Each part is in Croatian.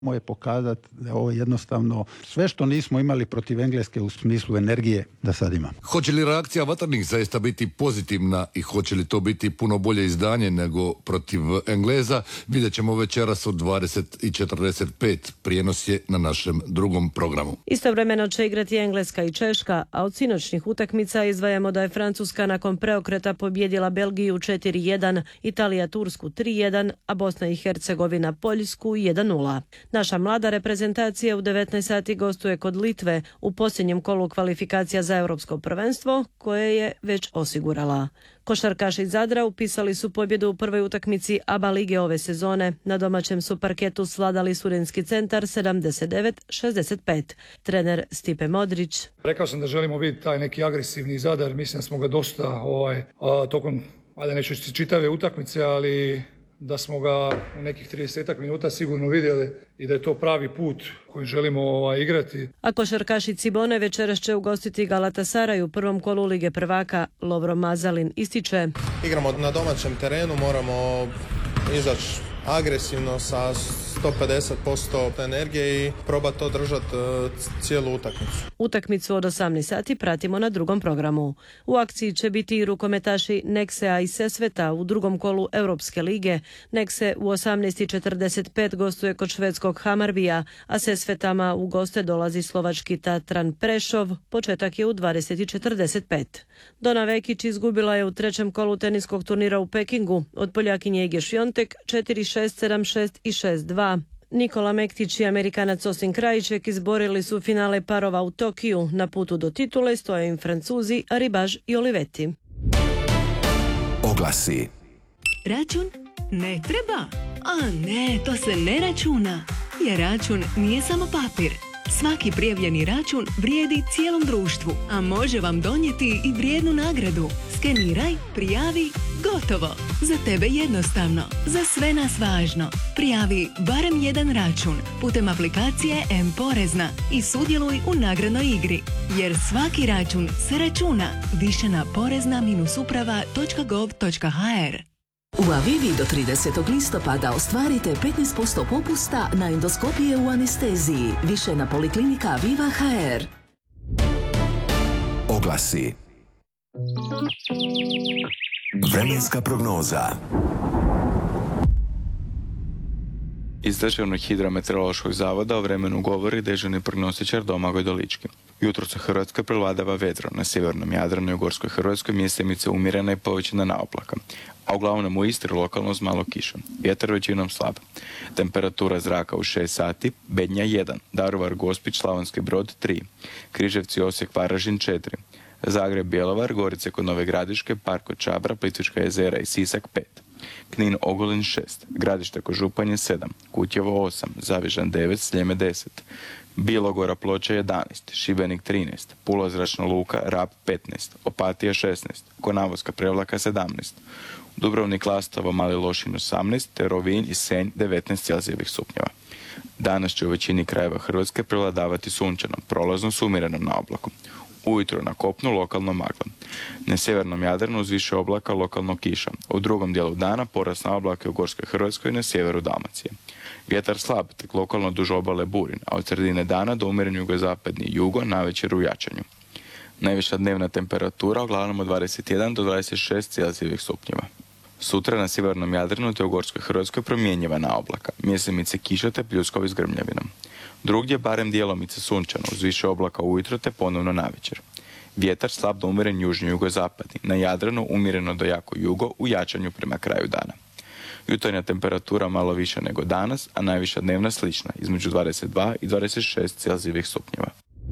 je pokazati da ovo jednostavno sve što nismo imali protiv Engleske u smislu energije da sad imamo. Hoće li reakcija vatrnih zaista biti pozitivna i hoće li to biti puno bolje izdanje nego protiv Engleza? Vidjet ćemo večeras od 20:45. Prijenos je na našem drugom programu. Istovremeno će igrati Engleska i Češka, a od sinoćnih utakmica izdvajamo da je Francuska nakon preokreta pobijedila Belgiju 4:1, Italija Tursku 3:1, a Bosna i Hercegovina Poljsku 1:0. Naša mlada reprezentacija u 19 sati gostuje kod Litve u posljednjem kolu kvalifikacija za Europsko prvenstvo, koje je već osigurala. Košarkaši Zadra upisali su pobjedu u prvoj utakmici ABA lige ove sezone. Na domaćem su parketu svladali Studentski centar 79-65. Trener Stipe Modrić. Rekao sam da želimo vidjeti taj neki agresivni Zadar. Mislim da smo ga dosta tokom, neću čitave utakmice, ali da smo ga u nekih 30 minuta sigurno vidjeli i da je to pravi put koji želimo igrati. A košarkaši Cibone večeras će ugostiti Galatasaray u prvom kolu Lige prvaka. Lovro Mazalin ističe: igramo na domaćem terenu, moramo izaći agresivno sa 150% energije i probati to držati cijelu utakmicu. Utakmicu od 18 sati pratimo na drugom programu. U akciji će biti i rukometaši Neksea i Sesveta u drugom kolu Europske lige. Nekse u 18:45 gostuje kod švedskog Hamarbija, a Sesvetama u goste dolazi slovački Tatran Prešov. Početak je u 20:45. Dona Vekić izgubila je u trećem kolu teniskog turnira u Pekingu od Poljakinje Ige Šviontek 4-6, 7-6 i 6-2. Nikola Mektić i Amerikanac Osin Krajiček izborili su finale parova u Tokiju. Na putu do titule stoje im Francuzi Ribaž i Olivetti. Oglasi. Račun ne treba? A ne, to se ne računa. Jer račun nije samo papir. Svaki prijavljeni račun vrijedi cijelom društvu, a može vam donijeti i vrijednu nagradu. Skeniraj, prijavi, gotovo. Za tebe jednostavno, za sve nas važno. Prijavi barem jedan račun putem aplikacije M-Porezna i sudjeluj u nagradnoj igri. Jer svaki račun se računa. Više na porezna-uprava.gov.hr. U Avivi do 30. listopada ostvarite 15% popusta na endoskopije u anesteziji. Više na Poliklinika Aviva HR. Oglasi. Vremenska prognoza. Iz Državnog hidrometeorološkog zavoda o vremenu govori dežurni prognostičar Domagoj Dolički. Jutros u Hrvatskoj prevladava vedro, na sjevernom Jadranu i u Gorskoj Hrvatskoj mjestimice umjerena i povećana na oblaka, a uglavnom u Istri lokalno uz malo kiša. Vjetar većinom slab. Temperatura zraka u 6 sati, Bednja 1, Daruvar, Gospić, Slavonski Brod 3, Križevci, Osijek, Varaždin 4, Zagreb, Bjelovar, Gorice kod Nove Gradiške, Park kod Čabra, Plitvička jezera i Sisak 5. Knin, Ogulin 6, Gradište kod Županje 7, Kutjevo 8, Zavižan 9, Sljeme 10, Bilogora, Ploče 11, Šibenik 13, Pula, Zračna luka, Rab 15, Opatija 16, Konavoska, Prevlaka 17, Dubrovnik, Lastovo, Mali Lošinj 18, te Rovinj i Senj 19 celzijevih stupnjeva. Danas će u većini krajeva Hrvatske prevladavati sunčano, prolazno s umjerenom na oblaku. Ujutro na kopnu lokalno magla. Na sjevernom Jadranu uz više oblaka lokalno kiša. U drugom dijelu dana porast na oblake u Gorskoj Hrvatskoj i na sjeveru Dalmacije. Vjetar slab, tek lokalno duž obale burin, a od sredine dana do umjeren jugozapadni jugo, navečer u jačanju. Najviša dnevna temperatura uglavnom od 21 do 26 celzijevih stupnjeva. Sutra na sjevernom Jadranu te u Gorskoj Hrvatskoj promjenjivana oblaka, mjesemice kiša te pljuskovi s grmljavinom. Drugdje barem dijelomice sunčano, uz više oblaka ujutro te ponovno navečer. Vjetar slab do umjeren južni jugozapadni, na Jadranu umjereno do jako jugo, u jačanju prema kraju dana. Jutarnja temperatura malo više nego danas, a najviša dnevna slična, između 22 i 26 celzijevih stupnjeva.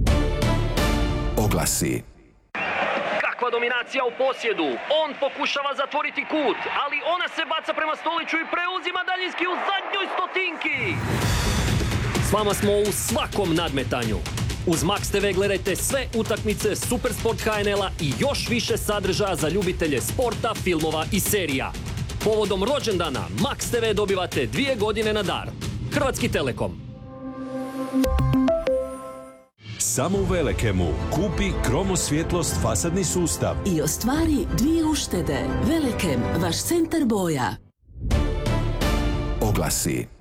Oglasi. Kakva dominacija u posjedu, on pokušava zatvoriti kut, ali ona se baca prema Stoliću i preuzima daljinski u zadnjoj stotinki. S vama smo u svakom nadmetanju. Uz Max TV gledajte sve utakmice Supersport HNL-a i još više sadržaja za ljubitelje sporta, filmova i serija. Povodom rođendana Max TV dobivate 2 godine na dar. Hrvatski Telekom. Samo u Velekemu kupi kromosvjetlost fasadni sustav i ostvari 2 uštede. Velekem, vaš centar boja. Oglasi.